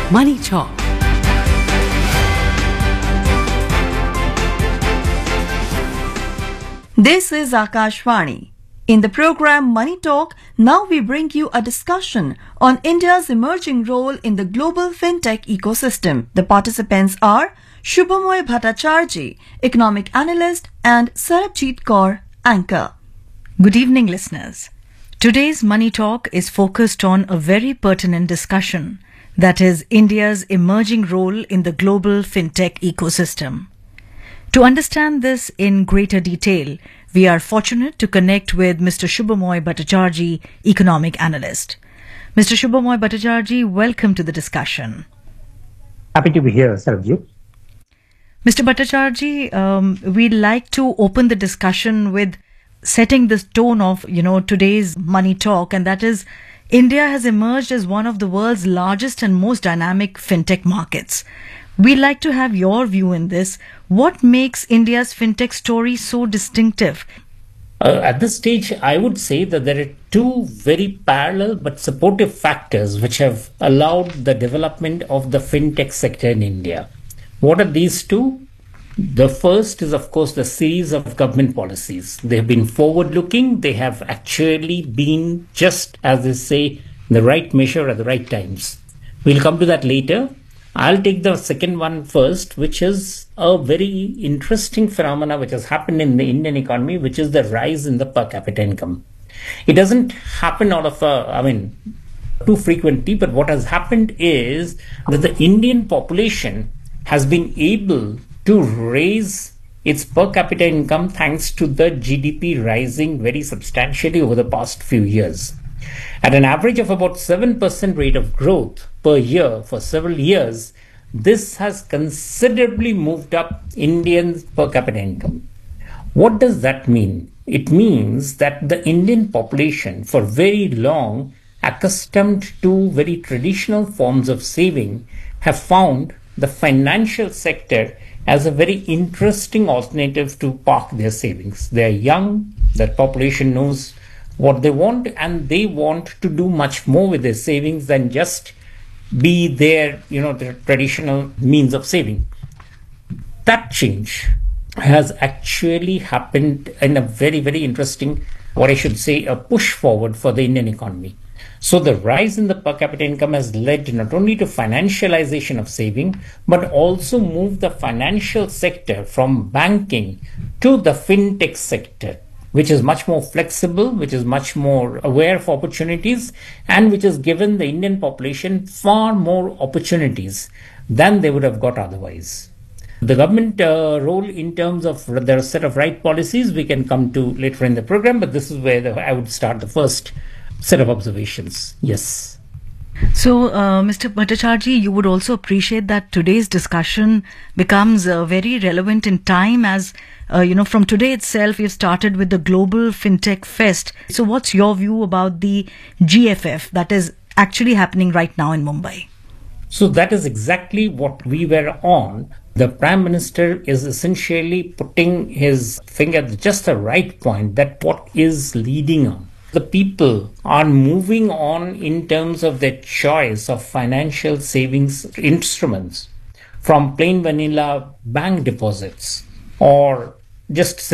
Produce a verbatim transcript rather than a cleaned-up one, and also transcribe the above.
Money Talk. This is Akashvani. In the program Money Talk, now we bring you a discussion on India's emerging role in the global fintech ecosystem. The participants are Shubhamoy Bhattacharjee, economic analyst, and Sarabjit Kaur, anchor. Good evening, listeners. Today's Money Talk is focused on a very pertinent discussion, that is India's emerging role in the global fintech ecosystem. To understand this in greater detail, we are fortunate to connect with Mister Shubhamoy Bhattacharjee, economic analyst. Mister Shubhamoy Bhattacharjee, welcome to the discussion. Happy to be here, Sarabjit. Mister Bhattacharjee, um, we'd like to open the discussion with setting the tone of, you know, today's Money Talk, and that is India has emerged as one of the world's largest and most dynamic fintech markets. We'd like to have your view in this. What makes India's fintech story so distinctive? Uh, at this stage, I would say that there are two very parallel but supportive factors which have allowed the development of the fintech sector in India. What are these two? The first is, of course, the series of government policies. They have been forward-looking. They have actually been, just as they say, the right measure at the right times. We'll come to that later. I'll take the second one first, which is a very interesting phenomena which has happened in the Indian economy, which is the rise in the per capita income. It doesn't happen out of, a, I mean, too frequently, but what has happened is that the Indian population has been able to raise its per capita income thanks to the G D P rising very substantially over the past few years. At an average of about seven percent rate of growth per year for several years, this has considerably moved up Indians' per capita income. What does that mean? It means that the Indian population, for very long, accustomed to very traditional forms of saving, have found the financial sector as a very interesting alternative to park their savings. They are young, the population knows what they want, and they want to do much more with their savings than just be their, you know, the traditional means of saving. That change has actually happened in a very, very interesting, what I should say, a push forward for the Indian economy. So the rise in the per capita income has led not only to financialization of saving, but also moved the financial sector from banking to the fintech sector, which is much more flexible, which is much more aware of opportunities, and which has given the Indian population far more opportunities than they would have got otherwise. The government uh, role in terms of the set of right policies we can come to later in the program, but this is where the, I would start the first set of observations. Yes. So, uh, Mister Bhattacharjee, you would also appreciate that today's discussion becomes uh, very relevant in time as, uh, you know, from today itself, we've started with the Global FinTech Fest. So what's your view about the G F F that is actually happening right now in Mumbai? So that is exactly what we were on. The Prime Minister is essentially putting his finger at just the right point, that what is leading on. The people are moving on in terms of their choice of financial savings instruments from plain vanilla bank deposits or just